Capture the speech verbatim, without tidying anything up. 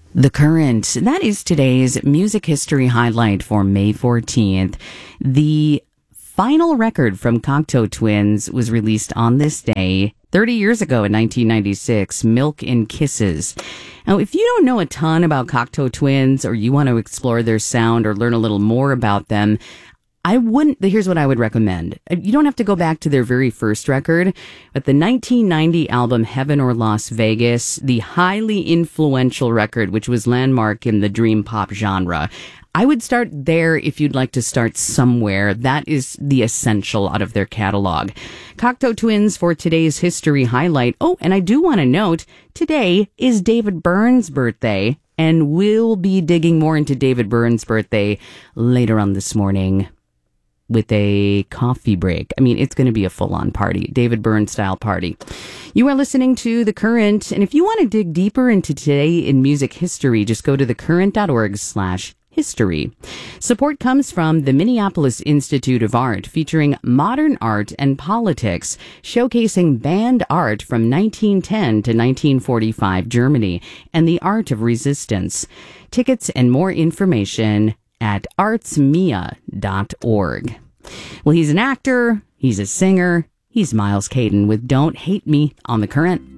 The Current. That is today's music history highlight for May fourteenth. The final record from Cocteau Twins was released on this day thirty years ago in nineteen ninety-six, Milk and Kisses. Now, if you don't know a ton about Cocteau Twins, or you want to explore their sound or learn a little more about them, I wouldn't, here's what I would recommend. You don't have to go back to their very first record, but the nineteen ninety album Heaven or Las Vegas, the highly influential record, which was landmark in the dream pop genre. I would start there if you'd like to start somewhere. That is the essential out of their catalog. Cocteau Twins for today's history highlight. Oh, and I do want to note, today is David Byrne's birthday, and we'll be digging more into David Byrne's birthday later on this morning with a coffee break. I mean, it's going to be a full-on party, David Byrne style party. You are listening to The Current, and if you want to dig deeper into today in music history, just go to thecurrent.org slash history. Support comes from the Minneapolis Institute of Art, featuring modern art and politics, showcasing banned art from nineteen ten to nineteen forty-five Germany and the art of resistance. Tickets and more information at artsmia dot org. Well, he's an actor, he's a singer, he's Miles Caden with Don't Hate Me on The Current.